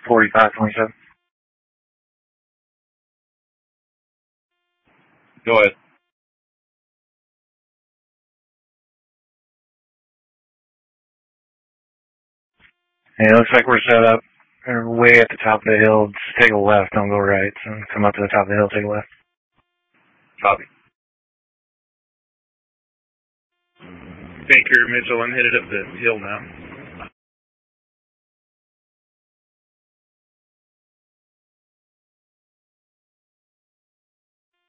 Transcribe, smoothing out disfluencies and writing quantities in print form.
4527. Go ahead. Hey, it looks like we're set up. We're way at the top of the hill. Just take a left, don't go right. So come up to the top of the hill, take a left. Copy. Baker, Mitchell, I'm headed up the hill now.